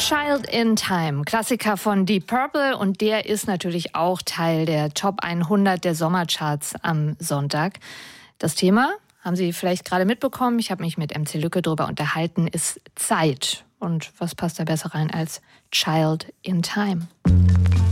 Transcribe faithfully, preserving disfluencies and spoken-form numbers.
Child in Time, Klassiker von Deep Purple, und der ist natürlich auch Teil der Top hundert der Sommercharts am Sonntag. Das Thema, haben Sie vielleicht gerade mitbekommen, ich habe mich mit M C Lücke darüber unterhalten, ist Zeit. Und was passt da besser rein als Child in Time?